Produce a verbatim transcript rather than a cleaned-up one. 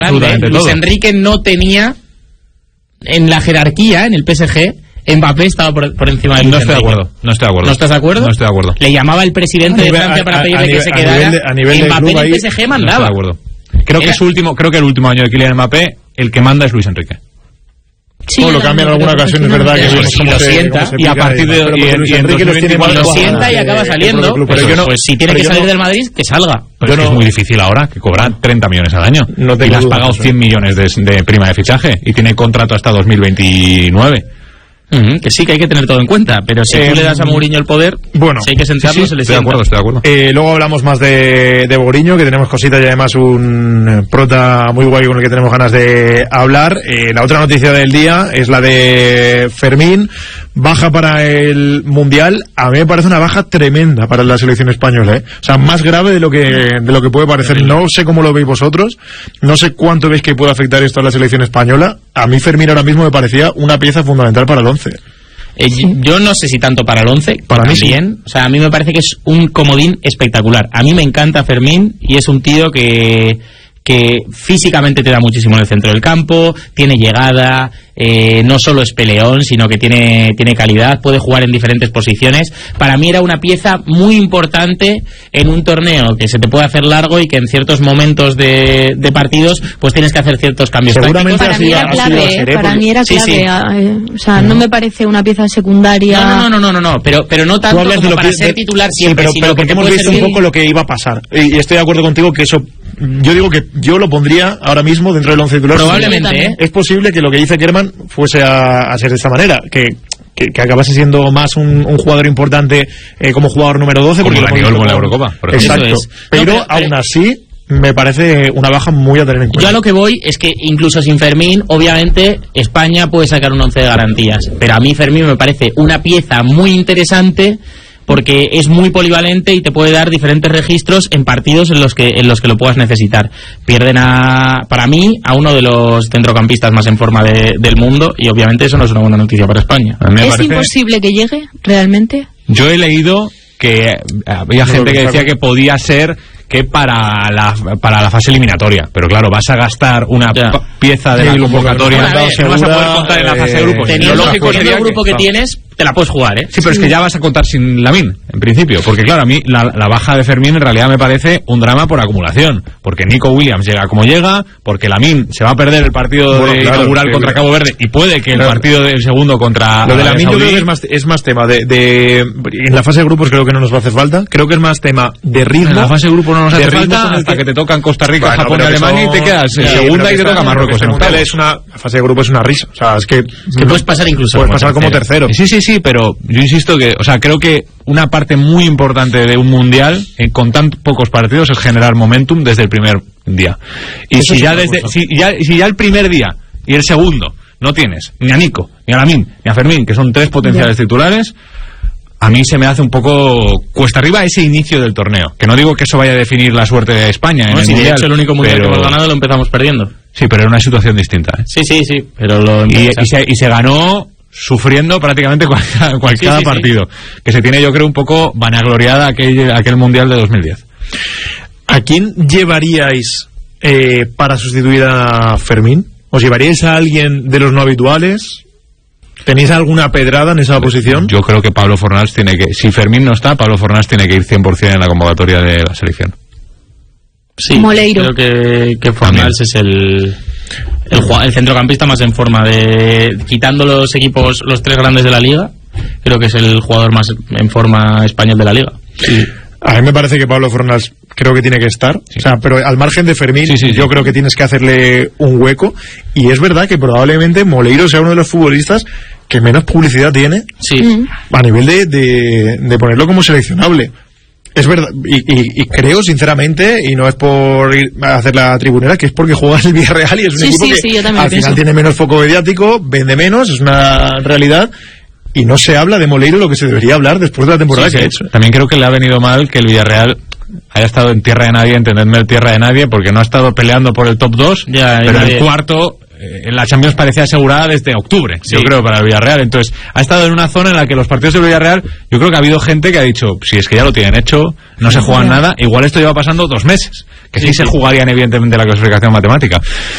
Luis Enrique no tenía en la jerarquía, en el P S G, Mbappé estaba por, por encima de Luis No estoy Enrique. de acuerdo, no estoy de acuerdo. ¿No estás de acuerdo? No estoy de acuerdo. Le llamaba el presidente nivel, de Francia a, para a, pedirle a que nivel, se quedara. A nivel de, a nivel Mbappé en el ahí, P S G mandaba. No estoy de acuerdo. Creo que Era... es último, creo que el último año de Kylian Mbappé, el que manda es Luis Enrique. Sí, o lo cambian en alguna ocasión, es verdad que vemos cómo lo se, sienta cómo se y a partir de pero y, Luis y en Enrique dos mil veinticuatro lo sienta y acaba saliendo. Pero Pero yo no, pues si tiene que salir no, del Madrid, que salga. Pero yo es, no, que es muy difícil ahora, que cobran treinta millones al año. No y le has duda, pagado cien millones de, de prima de fichaje y tiene contrato hasta dos mil veintinueve. Uh-huh, que sí, que hay que tener todo en cuenta, pero si eh, tú le das a Mourinho el poder, bueno, si hay que sentarlo, sí, sí, se le estoy sienta. de acuerdo, estoy de acuerdo. Eh, luego hablamos más de, de Mourinho, que tenemos cositas y además un prota muy guay con el que tenemos ganas de hablar. Eh, la otra noticia del día es la de Fermín, baja para el Mundial. A mí me parece una baja tremenda para la selección española, ¿eh? O sea, más grave de lo que de lo que puede parecer. No sé cómo lo veis vosotros, no sé cuánto veis que puede afectar esto a la selección española. A mí Fermín ahora mismo me parecía una pieza fundamental para el once. Eh, yo no sé si tanto para el once, para mí también. Sí. O sea, a mí me parece que es un comodín espectacular. A mí me encanta Fermín y es un tío que que físicamente te da muchísimo en el centro del campo, tiene llegada, eh, no solo es peleón, sino que tiene, tiene calidad, puede jugar en diferentes posiciones. Para mí era una pieza muy importante en un torneo que se te puede hacer largo y que en ciertos momentos de, de partidos pues tienes que hacer ciertos cambios Seguramente tácticos. Para mí era clave, ¿eh? para mí era clave. Sí, sí. Eh, o sea, no. no me parece una pieza secundaria. No, no, no, no, no, no pero, pero no tanto como de para que, ser de, titular sí, siempre, pero, sino pero porque hemos visto servir. un poco lo que iba a pasar. Y, y estoy de acuerdo contigo que eso, yo digo que yo lo pondría ahora mismo dentro del once titular. Probablemente, ¿eh? Es posible que lo que dice Kerman fuese a, a ser de esta manera, que Que, que acabase siendo más un, un jugador importante eh, como jugador número doce, como porque la nivel con la Eurocopa, por exacto, es. pero, no, pero aún así me parece una baja muy a tener en cuenta. Yo a lo que voy es que incluso sin Fermín, obviamente España puede sacar un once de garantías, pero a mí Fermín me parece una pieza muy interesante porque es muy polivalente y te puede dar diferentes registros en partidos en los que en los que lo puedas necesitar. Pierden a, para mí, a uno de los centrocampistas más en forma de, del mundo, y obviamente eso no es una buena noticia para España. ¿Es parece... imposible que llegue realmente? Yo he leído que había no, gente que decía que podía ser que para la para la fase eliminatoria, pero claro, vas a gastar una ya. pieza de sí, la convocatoria, no, ver, no vas a poder contar en la fase de grupos. Teniendo, lo lógico sería el grupo que, que tienes, te la puedes jugar, ¿eh? Sí, pero sí. es que ya vas a contar sin Lamine, en principio, porque claro, a mí la, la baja de Fermín en realidad me parece un drama por acumulación, porque Nico Williams llega como llega, porque Lamine se va a perder el partido bueno, de claro, inaugural sí, contra claro. Cabo Verde y puede que claro. el partido del segundo contra lo de Lamine yo creo que es más, es más tema de, de en la fase de grupos creo que no nos va a hacer falta, creo que es más tema de ritmo. En la fase de grupos no nos hace falta hasta que te tocan Costa Rica, bueno, Japón y Alemania son... y te quedas en sí, segunda y te toca Marruecos en octavos. Es una la fase de grupo es una risa, o sea, es que, es que puedes pasar incluso puedes como pasar tercero. como tercero. Sí, sí, sí, pero yo insisto que, o sea, creo que una parte muy importante de un mundial eh, con tan pocos partidos es generar momentum desde el primer día. Y Eso si ya desde si ya si ya el primer día y el segundo no tienes ni a Nico, ni a Lamine, ni a Fermín, que son tres potenciales yeah. titulares, a mí se me hace un poco cuesta arriba ese inicio del torneo. Que no digo que eso vaya a definir la suerte de España no, en el si mundial. De hecho, el único mundial pero... que hemos ganado lo empezamos perdiendo. Sí, pero era una situación distinta, ¿eh? Sí, sí, sí. Pero lo y, y, se, y se ganó sufriendo prácticamente cual, cual sí, cada sí, partido. Sí. Que se tiene, yo creo, un poco vanagloriada aquel, aquel mundial de dos mil diez. ¿A quién llevaríais eh, para sustituir a Fermín? ¿Os llevaríais a alguien de los no habituales? ¿Tenéis alguna pedrada en esa posición? Yo creo que Pablo Fornals tiene que... Si Fermín no está, Pablo Fornals tiene que ir cien por ciento en la convocatoria de la selección. Sí, Moleiro. Creo que, que Fornals es el, el, el centrocampista más en forma de... Quitando los equipos, los tres grandes de la liga, creo que es el jugador más en forma español de la liga. Sí. A mí me parece que Pablo Fornals creo que tiene que estar, sí. o sea, pero al margen de Fermín, sí, sí, yo sí. creo que tienes que hacerle un hueco, y es verdad que probablemente Moleiro sea uno de los futbolistas que menos publicidad tiene sí. a nivel de, de, de ponerlo como seleccionable. Es verdad, y, y, y creo sinceramente, y no es por ir a hacer la tribunera, que es porque juega en el Villarreal y es un sí, equipo sí, que sí, al final pienso. tiene menos foco mediático, vende menos, es una realidad. Y no se habla de Moleiro lo que se debería hablar después de la temporada sí, que sí. ha hecho. También creo que le ha venido mal que el Villarreal haya estado en tierra de nadie, entendedme el tierra de nadie, porque no ha estado peleando por el top dos, ya, pero nadie... el cuarto eh, en la Champions parecía asegurada desde octubre, sí. yo creo, para el Villarreal. Entonces, ha estado en una zona en la que los partidos del Villarreal, yo creo que ha habido gente que ha dicho, si es que ya lo tienen hecho, no se juegan nada, igual esto lleva pasando dos meses, que sí, sí, sí. se jugarían evidentemente la clasificación matemática.